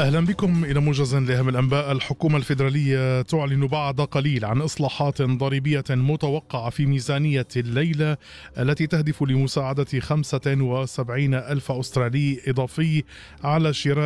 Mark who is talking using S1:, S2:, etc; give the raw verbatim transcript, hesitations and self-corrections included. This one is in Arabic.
S1: أهلا بكم إلى موجز لأهم الأنباء. الحكومة الفيدرالية تعلن بعد قليل عن إصلاحات ضريبية متوقعة في ميزانية الليلة التي تهدف لمساعدة خمسة وسبعين ألف أسترالي إضافي على شراء